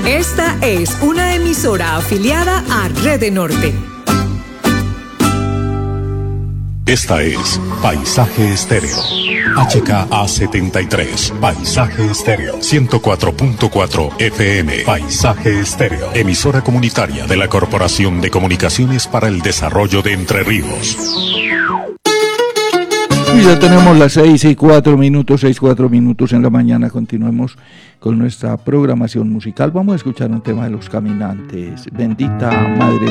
Esta es una emisora afiliada a Red Norte. Esta es Paisaje Estéreo. HKA73. Paisaje Estéreo. 104.4 FM. Paisaje Estéreo. Emisora comunitaria de la Corporación de Comunicaciones para el Desarrollo de Entre Ríos. Y ya tenemos las 6:04 minutos en la mañana. Continuemos con nuestra programación musical. Vamos a escuchar un tema de Los Caminantes. Bendita Madre